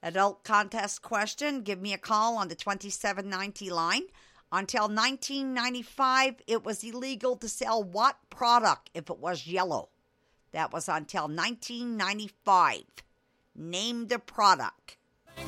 Adult contest question. Give me a call on the 2790 line. Until 1995, it was illegal to sell what product if it was yellow? That was until 1995. Name the product.